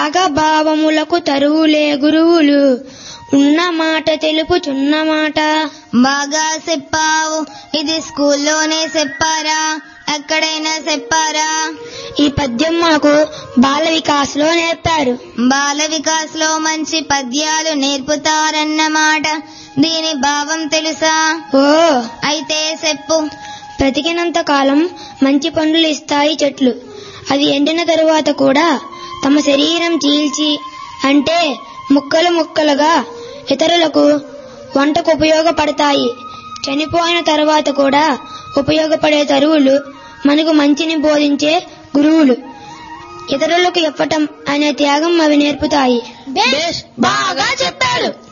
అగభావములకు తరువులే గురువులు, ఉన్న మాట తెలుపుచున్న మాట. బాగా చెప్పావు. ఇది స్కూల్లోనే చెప్పారా, ఎక్కడైనా చెప్పారా? ఈ పద్యం మాకు బాల వికాస్ లో నేర్పారు. బాల వికాస్ లో మంచి పద్యాలు నేర్పుతారన్నమాట. దీని భావం తెలుసా? ఓ, అయితే చెప్పు. బ్రతికినంత కాలం మంచి పండ్లు ఇస్తాయి చెట్లు. అవి ఎండిన తరువాత కూడా తమ శరీరం చీల్చి, అంటే ముక్కలు ముక్కలుగా ఇతరులకు వంటకు ఉపయోగపడతాయి. చనిపోయిన తర్వాత కూడా ఉపయోగపడే తరువులు మనకు మంచిని బోధించే గురువులు. ఇతరులకు ఇవ్వటం అనే త్యాగం అవి నేర్పుతాయి. బాగా చెప్పారు.